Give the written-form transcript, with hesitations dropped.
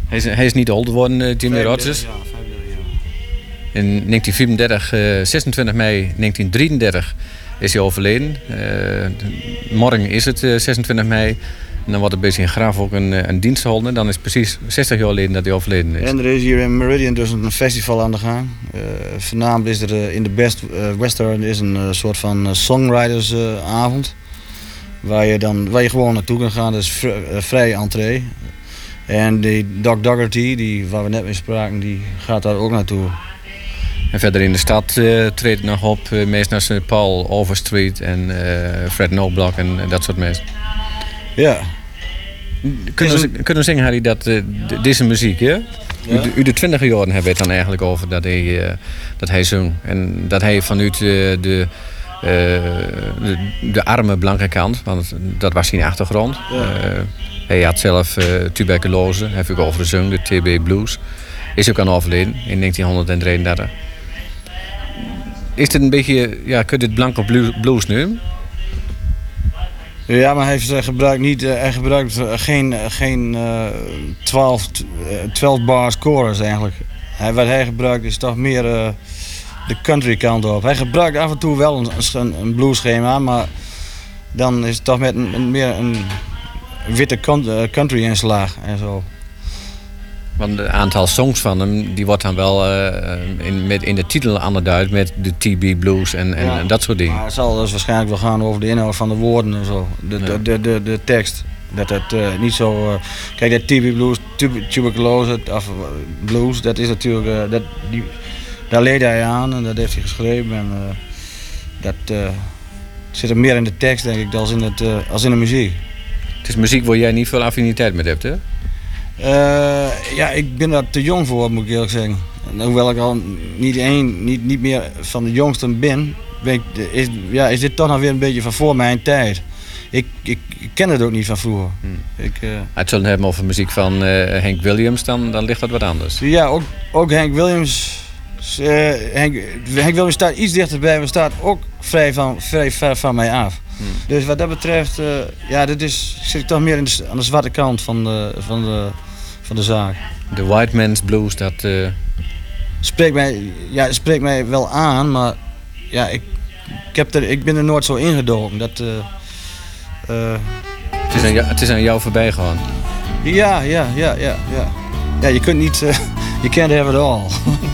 Hij is niet ouder geworden, Jimmy Rogers. Ja, 35 jaar. In 1934, 26 mei 1933 is hij overleden. Morgen is het 26 mei. En dan wordt er bij zijn graf ook een dienst gehouden. Dan is het precies 60 jaar geleden dat hij overleden is. En er is hier in Meridian dus een festival aan de gang. Voornamelijk is er in de Best Western is een soort van songwritersavond. Waar je gewoon naartoe kan gaan, dat is vrij entree. En die Doc Dougherty, waar we net mee spraken, die gaat daar ook naartoe. En verder in de stad treedt nog op meestal naar Paul Overstreet en Fred Noblock en dat soort mensen. Ja. Kunnen we zeggen, Harry, dat deze muziek, ja? U de 20 jaar hebben we het dan eigenlijk over dat hij zong. En dat hij vanuit de arme blanke kant, want dat was zijn achtergrond. Ja. Hij had zelf tuberculose, heb ik over gezongen, de TB Blues. Is ook aan overleden in 1933. Is dit een beetje, ja, kun je dit blanke blues nu? Ja, maar hij gebruikt geen 12 bars chorus eigenlijk. Wat hij gebruikt is toch meer de country kant op. Hij gebruikt af en toe wel een blueschema, maar dan is het toch met meer een witte country inslag en zo. Want het aantal songs van hem, die wordt dan wel in de titel aangeduid met de TB Blues en dat soort dingen. Maar het zal dus waarschijnlijk wel gaan over de inhoud van de woorden en zo. De tekst. Dat het niet zo... kijk, dat TB Blues, tuberculose of blues, dat is natuurlijk... daar leed hij aan en dat heeft hij geschreven. En dat zit er meer in de tekst, denk ik, als in de muziek. Het is muziek waar jij niet veel affiniteit mee hebt, hè? Ja, ik ben daar te jong voor, moet ik eerlijk zeggen. En hoewel ik al niet meer van de jongsten ben, is dit toch nog weer een beetje van voor mijn tijd. Ik ken het ook niet van vroeger. Het zullen hebben over muziek van Hank Williams, dan ligt dat wat anders. Ja, ook Hank Williams. Hank Williams staat iets dichterbij, maar staat ook vrij ver van mij af. Dus wat dat betreft, zit ik toch meer aan de zwarte kant van de zaak. De White Man's Blues, dat... spreekt mij wel aan, maar ja, ik ben er nooit zo ingedoken. Het is aan jou voorbij gewoon. Ja. Ja, je kunt niet... je can't have it all.